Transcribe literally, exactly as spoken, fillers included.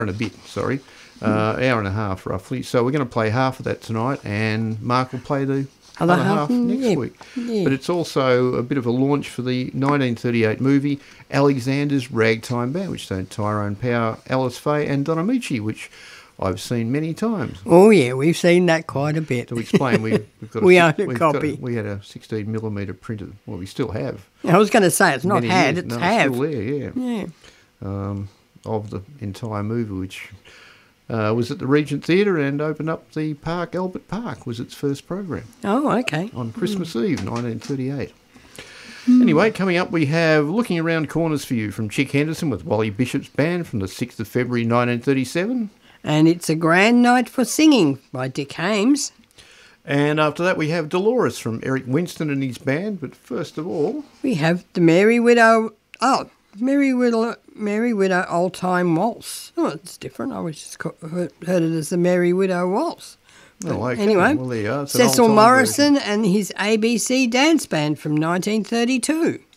and a bit, sorry, uh, hour and a half roughly. So we're going to play half of that tonight, and Mark will play the other, other half, half next yeah, week. Yeah. But it's also a bit of a launch for the nineteen thirty-eight movie Alexander's Ragtime Band, which starred Tyrone Power, Alice Faye, and Don Amici, which I've seen many times. Oh yeah, we've seen that quite a bit. To explain, we, we've got a, we own a we've copy. Got a, we had a sixteen millimetre printer. Well, we still have. I was going to say it's not Many had, years. it's no, have. It's still there, yeah. Yeah. Um, of the entire movie, which uh, was at the Regent Theatre and opened up the park. Albert Park was its first program. Oh, okay. On Christmas mm. Eve, nineteen thirty-eight. Mm. Anyway, coming up, we have Looking Around Corners for You from Chick Henderson with Wally Bishop's band from the sixth of February nineteen thirty-seven. And It's a Grand Night for Singing by Dick Hames. And after that, we have Dolores from Eric Winston and his band. But first of all, we have the Merry Widow. Oh, Merry Widow, Merry Widow Old Time Waltz. Oh, it's different. I always just call, heard, heard it as the Merry Widow Waltz. But oh, okay. Anyway, well, there you are. Cecil Morrison version. And his A B C Dance Band from nineteen thirty-two.